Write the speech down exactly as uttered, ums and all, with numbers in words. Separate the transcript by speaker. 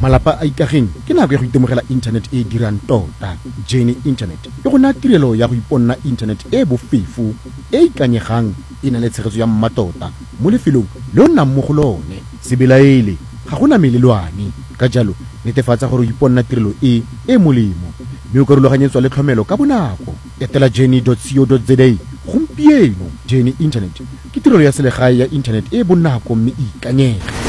Speaker 1: malapa a ikageng ke nako ya go itemogela internet e dirang tota. Journey Internet e go naya tirelo ya go iponna internet e bofefo e ikanyegang e na le tshegetso ya mmatota mo lefelong le o nnang mo go lone. Se belaele ga gona melelwane, ka jalo netefatsa gore o iponna tirelo e e molemo mme o ka rulaganyetswa le tlhomelo ka bonako. Etela journey dot co dot za gompieno. Journey Internet ke tirelo ya selegae ya internet e bonako mme e ikanyega.